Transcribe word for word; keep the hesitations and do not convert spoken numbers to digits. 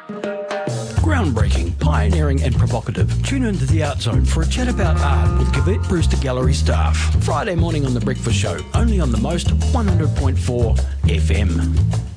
Groundbreaking, pioneering and provocative. Tune into The Art Zone for a chat about art with Gavette Brewster Gallery staff. Friday morning on The Breakfast Show, only on the Most one hundred point four F M.